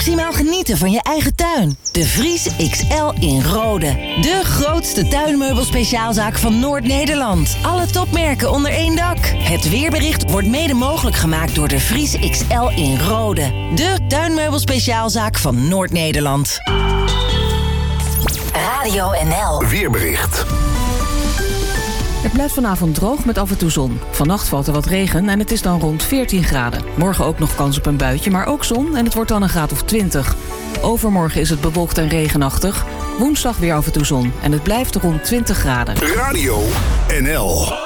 maximaal genieten van je eigen tuin. De Vries XL in Rode. De grootste tuinmeubelspeciaalzaak van Noord-Nederland. Alle topmerken onder één dak. Het weerbericht wordt mede mogelijk gemaakt door de Vries XL in Rode. De tuinmeubelspeciaalzaak van Noord-Nederland. Radio NL. Weerbericht. Het blijft vanavond droog met af en toe zon. Vannacht valt er wat regen en het is dan rond 14 graden. Morgen ook nog kans op een buitje, maar ook zon en het wordt dan een graad of 20. Overmorgen is het bewolkt en regenachtig. Woensdag weer af en toe zon en het blijft rond 20 graden. Radio NL.